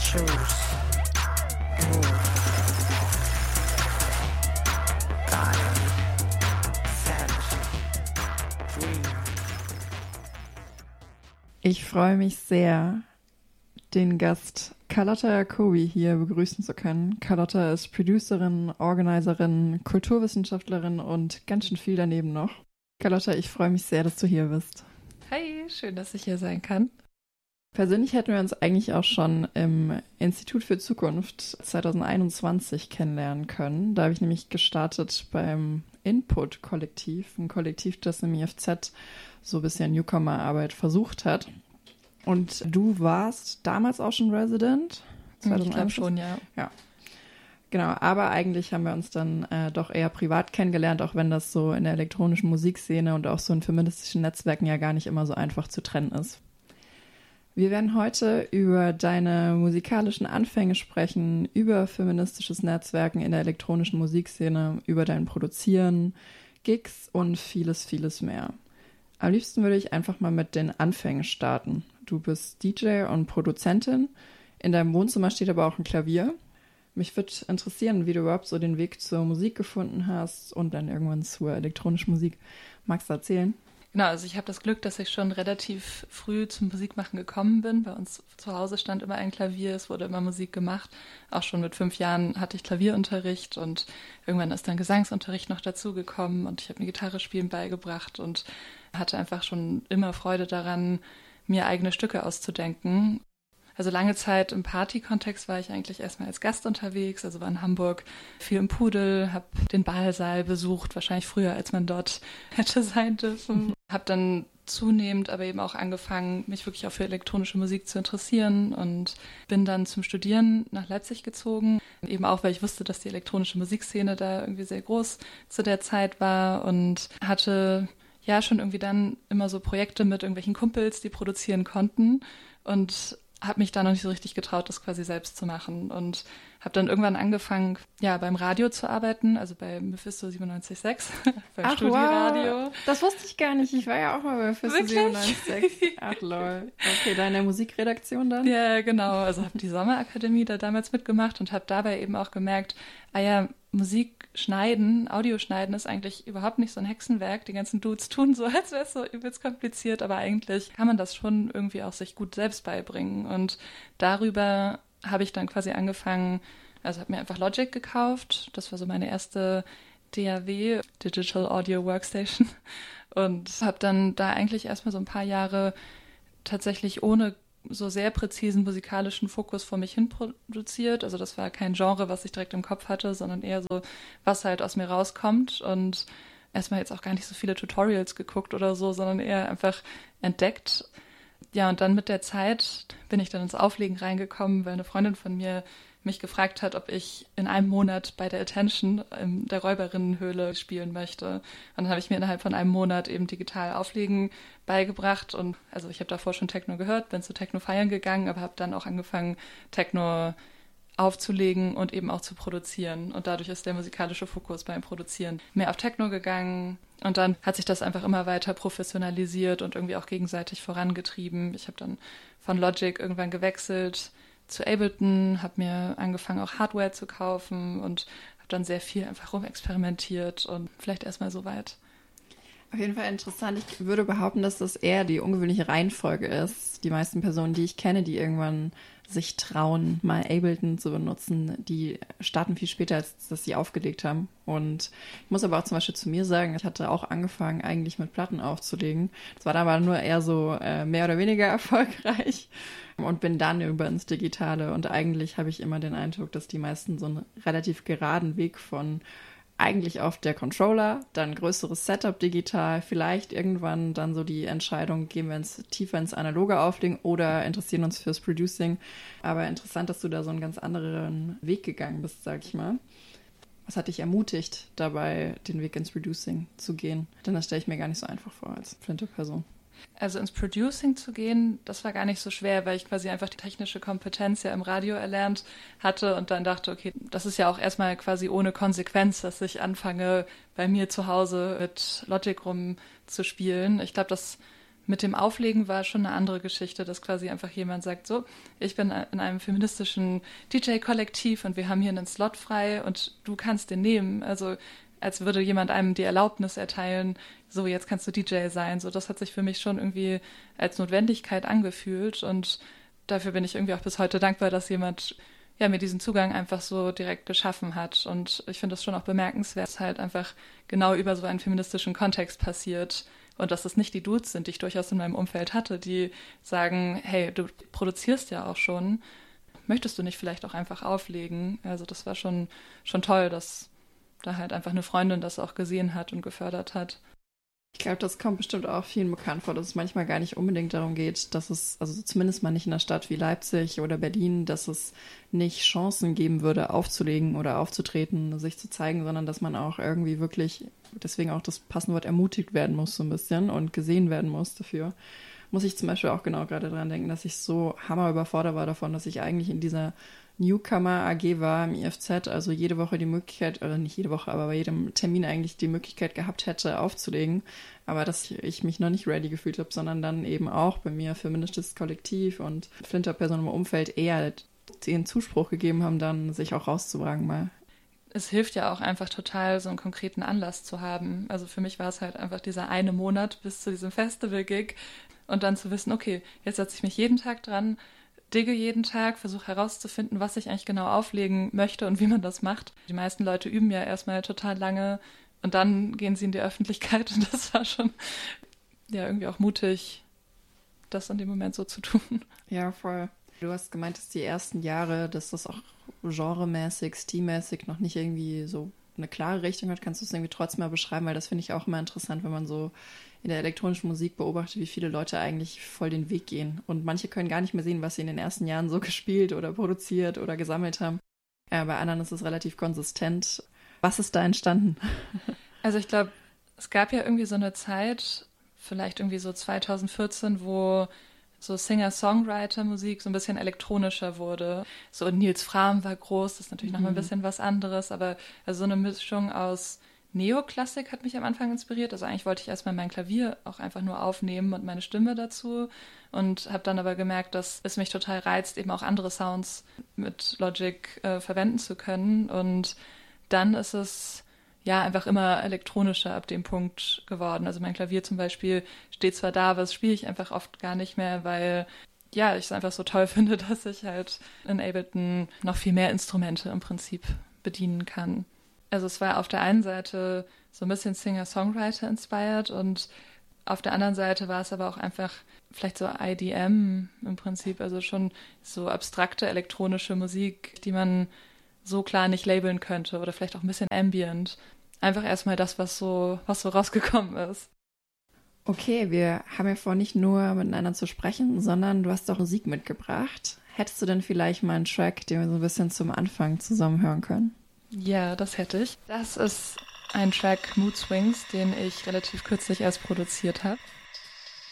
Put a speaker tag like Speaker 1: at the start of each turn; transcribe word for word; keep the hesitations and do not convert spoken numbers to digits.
Speaker 1: choose, move, guide, set, dream.
Speaker 2: Ich freue mich sehr, den Gast Carlotta Jacobi hier begrüßen zu können. Carlotta ist Producerin, Organiserin, Kulturwissenschaftlerin und ganz schön viel daneben noch. Carlotta, ich freue mich sehr, dass du hier bist.
Speaker 3: Hi, schön, dass ich hier sein kann.
Speaker 2: Persönlich hätten wir uns eigentlich auch schon im Institut für Zukunft zwanzig einundzwanzig kennenlernen können. Da habe ich nämlich gestartet beim Input-Kollektiv, ein Kollektiv, das im I F Z so ein bisschen Newcomer-Arbeit versucht hat. Und du warst damals auch schon Resident?
Speaker 3: Ich glaube schon, ja.
Speaker 2: Ja. Genau, aber eigentlich haben wir uns dann äh, doch eher privat kennengelernt, auch wenn das so in der elektronischen Musikszene und auch so in feministischen Netzwerken ja gar nicht immer so einfach zu trennen ist. Wir werden heute über deine musikalischen Anfänge sprechen, über feministisches Netzwerken in der elektronischen Musikszene, über dein Produzieren, Gigs und vieles, vieles mehr. Am liebsten würde ich einfach mal mit den Anfängen starten. Du bist D J und Produzentin. In deinem Wohnzimmer steht aber auch ein Klavier. Mich würde interessieren, wie du überhaupt so den Weg zur Musik gefunden hast und dann irgendwann zur elektronischen Musik. Magst du erzählen?
Speaker 3: Genau, also ich habe das Glück, dass ich schon relativ früh zum Musikmachen gekommen bin. Bei uns zu Hause stand immer ein Klavier, es wurde immer Musik gemacht. Auch schon mit fünf Jahren hatte ich Klavierunterricht und irgendwann ist dann Gesangsunterricht noch dazugekommen und ich habe mir Gitarre spielen beigebracht und hatte einfach schon immer Freude daran, mir eigene Stücke auszudenken. Also lange Zeit im Party-Kontext war ich eigentlich erstmal als Gast unterwegs, also war in Hamburg viel im Pudel, habe den Ballsaal besucht, wahrscheinlich früher, als man dort hätte sein dürfen. Habe dann zunehmend aber eben auch angefangen, mich wirklich auch für elektronische Musik zu interessieren und bin dann zum Studieren nach Leipzig gezogen, eben auch, weil ich wusste, dass die elektronische Musikszene da irgendwie sehr groß zu der Zeit war und hatte ja schon irgendwie dann immer so Projekte mit irgendwelchen Kumpels, die produzieren konnten und habe mich da noch nicht so richtig getraut, das quasi selbst zu machen und habe dann irgendwann angefangen, ja, beim Radio zu arbeiten, also bei Mephisto siebenundneunzig Komma sechs, beim
Speaker 2: Ach,
Speaker 3: Studioradio.
Speaker 2: Wow. Das wusste ich gar nicht. Ich war ja auch mal bei Mephisto siebenundneunzig Komma sechs. Ach lol. Okay, da in der Musikredaktion dann?
Speaker 3: Ja, genau. Also habe die Sommerakademie da damals mitgemacht und habe dabei eben auch gemerkt, ah ja, Musik schneiden, Audio schneiden ist eigentlich überhaupt nicht so ein Hexenwerk. Die ganzen Dudes tun so, als wäre es so übelst kompliziert, aber eigentlich kann man das schon irgendwie auch sich gut selbst beibringen. Und darüber habe ich dann quasi angefangen, also habe mir einfach Logic gekauft. Das war so meine erste D A W, Digital Audio Workstation. Und habe dann da eigentlich erstmal so ein paar Jahre tatsächlich ohne so sehr präzisen musikalischen Fokus vor mich hin produziert. Also das war kein Genre, was ich direkt im Kopf hatte, sondern eher so, was halt aus mir rauskommt. Und erstmal jetzt auch gar nicht so viele Tutorials geguckt oder so, sondern eher einfach entdeckt. Ja, und dann mit der Zeit bin ich dann ins Auflegen reingekommen, weil eine Freundin von mir mich gefragt hat, ob ich in einem Monat bei der Attention in der Räuberinnenhöhle spielen möchte. Und dann habe ich mir innerhalb von einem Monat eben digital Auflegen beigebracht. Und also ich habe davor schon Techno gehört, bin zu Techno feiern gegangen, aber habe dann auch angefangen, Techno aufzulegen und eben auch zu produzieren. Und dadurch ist der musikalische Fokus beim Produzieren mehr auf Techno gegangen. Und dann hat sich das einfach immer weiter professionalisiert und irgendwie auch gegenseitig vorangetrieben. Ich habe dann von Logic irgendwann gewechselt zu Ableton, habe mir angefangen, auch Hardware zu kaufen und habe dann sehr viel einfach rumexperimentiert und vielleicht erstmal so weit.
Speaker 2: Auf jeden Fall interessant. Ich würde behaupten, dass das eher die ungewöhnliche Reihenfolge ist. Die meisten Personen, die ich kenne, die irgendwann sich trauen, mal Ableton zu benutzen, die starten viel später, als dass sie aufgelegt haben. Und ich muss aber auch zum Beispiel zu mir sagen, ich hatte auch angefangen, eigentlich mit Platten aufzulegen. Das war dann aber nur eher so äh, mehr oder weniger erfolgreich und bin dann über ins Digitale. Und eigentlich habe ich immer den Eindruck, dass die meisten so einen relativ geraden Weg von eigentlich auf der Controller, dann größeres Setup digital, vielleicht irgendwann dann so die Entscheidung, gehen wir ins, tiefer ins Analoge auflegen oder interessieren uns fürs Producing. Aber interessant, dass du da so einen ganz anderen Weg gegangen bist, sag ich mal. Was hat dich ermutigt, dabei den Weg ins Producing zu gehen? Denn das stelle ich mir gar nicht so einfach vor als flinte Person.
Speaker 3: Also ins Producing zu gehen, das war gar nicht so schwer, weil ich quasi einfach die technische Kompetenz ja im Radio erlernt hatte und dann dachte, okay, das ist ja auch erstmal quasi ohne Konsequenz, dass ich anfange, bei mir zu Hause mit Logic rumzuspielen. Ich glaube, das Mit dem Auflegen war schon eine andere Geschichte, dass quasi einfach jemand sagt, so, ich bin in einem feministischen D J-Kollektiv und wir haben hier einen Slot frei und du kannst den nehmen. Also als würde jemand einem die Erlaubnis erteilen, so, jetzt kannst du D J sein. So, das hat sich für mich schon irgendwie als Notwendigkeit angefühlt und dafür bin ich irgendwie auch bis heute dankbar, dass jemand ja, mir diesen Zugang einfach so direkt geschaffen hat. Und ich finde das schon auch bemerkenswert, dass halt einfach genau über so einen feministischen Kontext passiert. Und dass es nicht die Dudes sind, die ich durchaus in meinem Umfeld hatte, die sagen, hey, du produzierst ja auch schon, möchtest du nicht vielleicht auch einfach auflegen? Also das war schon, schon toll, dass da halt einfach eine Freundin das auch gesehen hat und gefördert hat.
Speaker 2: Ich glaube, das kommt bestimmt auch vielen bekannt vor, dass es manchmal gar nicht unbedingt darum geht, dass es, also zumindest mal nicht in einer Stadt wie Leipzig oder Berlin, dass es nicht Chancen geben würde, aufzulegen oder aufzutreten, sich zu zeigen, sondern dass man auch irgendwie wirklich, deswegen auch das passende Wort, ermutigt werden muss so ein bisschen und gesehen werden muss dafür. Muss ich zum Beispiel auch genau gerade dran denken, dass ich so hammer überfordert war davon, dass ich eigentlich in dieser Newcomer A G war im I F Z, also jede Woche die Möglichkeit, oder nicht jede Woche, aber bei jedem Termin eigentlich die Möglichkeit gehabt hätte, aufzulegen. Aber dass ich mich noch nicht ready gefühlt habe, sondern dann eben auch bei mir feministisches Kollektiv und Flinterpersonen im Umfeld eher den Zuspruch gegeben haben, dann sich auch rauszuwagen mal.
Speaker 3: Es hilft ja auch einfach total, so einen konkreten Anlass zu haben. Also für mich war es halt einfach dieser eine Monat bis zu diesem Festival-Gig und dann zu wissen, okay, jetzt setze ich mich jeden Tag dran, digge jeden Tag, versuche herauszufinden, was ich eigentlich genau auflegen möchte und wie man das macht. Die meisten Leute üben ja erstmal total lange und dann gehen sie in die Öffentlichkeit und das war schon ja irgendwie auch mutig, das in dem Moment so zu tun.
Speaker 2: Ja, voll. Du hast gemeint, dass die ersten Jahre, dass das auch genremäßig, stilmäßig noch nicht irgendwie so eine klare Richtung hat. Kannst du es irgendwie trotzdem mal beschreiben? Weil das finde ich auch immer interessant, wenn man so in der elektronischen Musik beobachtet, wie viele Leute eigentlich voll den Weg gehen. Und manche können gar nicht mehr sehen, was sie in den ersten Jahren so gespielt oder produziert oder gesammelt haben. Ja, bei anderen ist es relativ konsistent. Was ist da entstanden?
Speaker 3: Also ich glaube, es gab ja irgendwie so eine Zeit, vielleicht irgendwie so zwanzig vierzehn, wo so Singer-Songwriter-Musik so ein bisschen elektronischer wurde. So Nils Frahm war groß, das ist natürlich mhm. noch mal ein bisschen was anderes, aber also so eine Mischung aus Neoklassik hat mich am Anfang inspiriert. Also eigentlich wollte ich erstmal mein Klavier auch einfach nur aufnehmen und meine Stimme dazu und habe dann aber gemerkt, dass es mich total reizt, eben auch andere Sounds mit Logic äh, verwenden zu können. Und dann ist es ja einfach immer elektronischer ab dem Punkt geworden. Also mein Klavier zum Beispiel steht zwar da, aber das spiele ich einfach oft gar nicht mehr, weil ja, ich es einfach so toll finde, dass ich halt in Ableton noch viel mehr Instrumente im Prinzip bedienen kann. Also es war auf der einen Seite so ein bisschen Singer-Songwriter-inspired und auf der anderen Seite war es aber auch einfach vielleicht so I D M im Prinzip, also schon so abstrakte elektronische Musik, die man so klar nicht labeln könnte oder vielleicht auch ein bisschen ambient. Einfach erstmal das, was so, was so rausgekommen ist.
Speaker 2: Okay, wir haben ja vor, nicht nur miteinander zu sprechen, sondern du hast auch Musik mitgebracht. Hättest du denn vielleicht mal einen Track, den wir so ein bisschen zum Anfang zusammen hören können?
Speaker 3: Ja, das hätte ich. Das ist ein Track Mood Swings, den ich relativ kürzlich erst produziert habe.